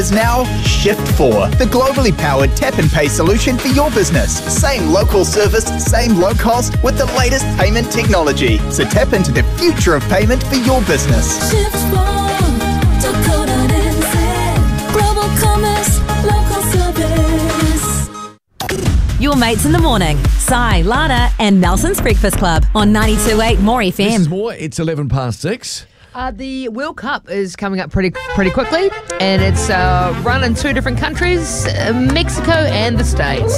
Is now Shift4, the globally powered tap and pay solution for your business. Same local service, same low cost with the latest payment technology. So tap into the future of payment for your business. Shift4.co.nz. Global commerce, local service. Your mates in the morning. Si, Lana and Nelson's Breakfast Club on 92.8 More FM. This is more. It's 6:11. The World Cup is coming up pretty quickly, and it's run in two different countries, Mexico and the States.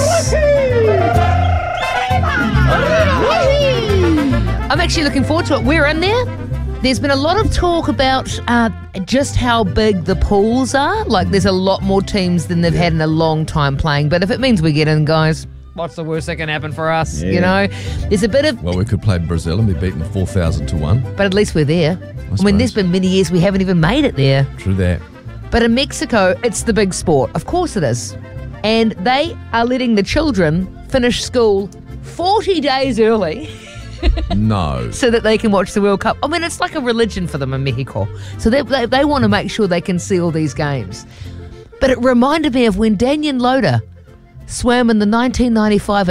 I'm actually looking forward to it. We're in there. There's been a lot of talk about just how big the pools are. Like, there's a lot more teams than they've had in a long time playing. But if it means we get in, guys, what's the worst that can happen for us? Yeah. You know, there's a bit of. Well, we could play Brazil and be beaten 4,000-1. But at least we're there. I mean, there's been many years we haven't even made it there. True that. But in Mexico, it's the big sport. Of course it is. And they are letting the children finish school 40 days early. No. So that they can watch the World Cup. I mean, it's like a religion for them in Mexico. So they want to make sure they can see all these games. But it reminded me of when Daniel Loader swam in the 1995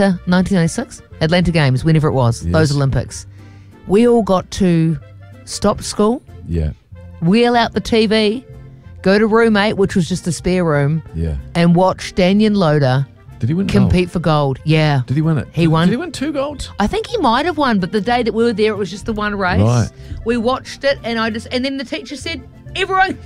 Atlanta Games, whenever it was, Yes. those Olympics. We all got to stop school, Yeah. wheel out the TV, go to room 8, which was just a spare room, Yeah. and watch Daniel Loader Did he win compete gold? for gold. Yeah. Did he win it? He won. Did he win 2 golds? I think he might have won, but the day that we were there, it was just the one race. Right. We watched it, and then the teacher said, everyone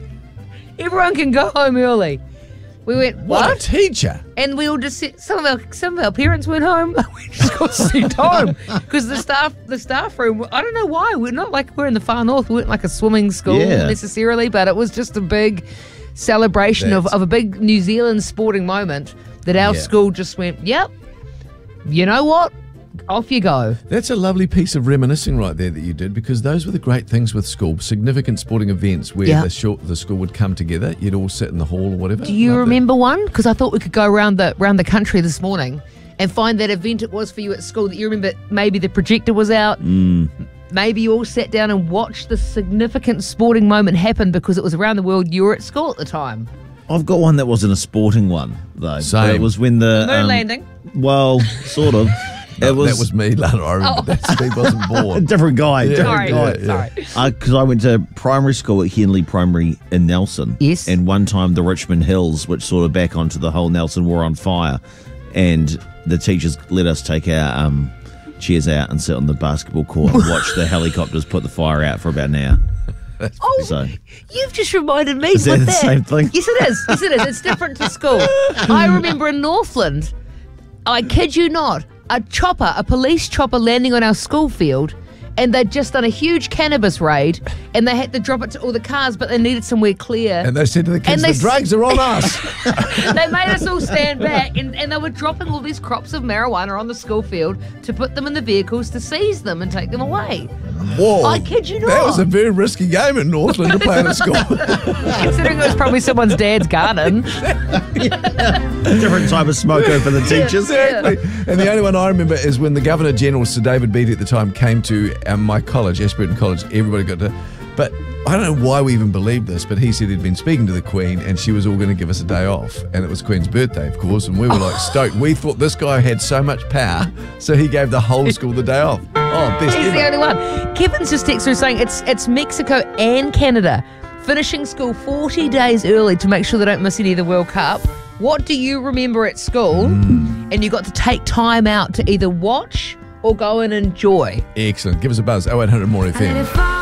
can go home early. We went, What a what? teacher. And we all just said, some of our parents went home. We just got sent home because the staff room. I don't know why. We're not like we're in the far north. We weren't like a swimming school necessarily, but it was just a big celebration of a big New Zealand sporting moment that our school just went. Yep. You know what? Off you go. That's a lovely piece of reminiscing right there that you did, because those were the great things with school, significant sporting events where the school would come together. You'd all sit in the hall or whatever. Do you remember one? Because I thought we could go around the country this morning and find that event it was for you at school that you remember. Maybe the projector was out. Maybe you all sat down and watched the significant sporting moment happen because it was around the world. You were at school at the time. I've got one that wasn't a sporting one, though. Same. But it was when the... Moon landing. Well, sort of. That was me, Lana. I remember that. Steve wasn't born. Different guy. Sorry. Sorry. Because I went to primary school at Henley Primary in Nelson. Yes. And one time the Richmond Hills, which sort of back onto the whole Nelson, were on fire. And the teachers let us take our chairs out and sit on the basketball court and watch the helicopters put the fire out for about an hour. You've just reminded me. Is that with the same thing? Yes, it is. Yes, it is. It's different to school. I remember in Northland, I kid you not, a police chopper landing on our school field, and they'd just done a huge cannabis raid, and they had to drop it to all the cars, but they needed somewhere clear. And they said to the kids, And the drugs are on us. They made us all stand back, and they were dropping all these crops of marijuana on the school field to put them in the vehicles to seize them and take them away. Whoa. I kid you not. That was a very risky game in Northland to play at school. Considering it was probably someone's dad's garden. Different type of smoko for the teachers. Exactly. And the only one I remember is when the Governor General, Sir David Beattie at the time, came to my college, Ashburton College. Everybody got to... But I don't know why we even believed this, but he said he'd been speaking to the Queen and she was all going to give us a day off. And it was Queen's birthday, of course, and we were like stoked. We thought this guy had so much power, so he gave the whole school the day off. Oh, best He's ever. the only one. Kevin's just texted through saying it's Mexico and Canada finishing school 40 days early to make sure they don't miss any of the World Cup. What do you remember at school? And you got to take time out to either watch or go and enjoy. Excellent. Give us a buzz, 0800 More FM.